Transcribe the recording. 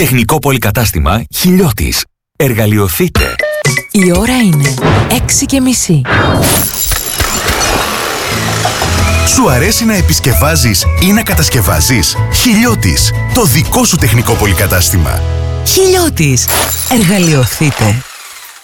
Τεχνικό πολυκατάστημα Χιλιώτης. Εργαλειοθείτε. Η ώρα είναι 6:30. Σου αρέσει να επισκευάζεις ή να κατασκευάζεις? Χιλιώτης, το δικό σου τεχνικό πολυκατάστημα. Χιλιώτης. Εργαλειοθείτε.